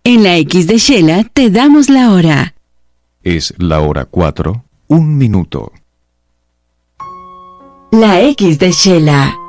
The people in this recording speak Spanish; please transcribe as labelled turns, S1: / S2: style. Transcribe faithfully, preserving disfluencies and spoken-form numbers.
S1: En la X de Shela te damos la hora.
S2: Es la hora cuatro, un minuto.
S1: La X de Shela.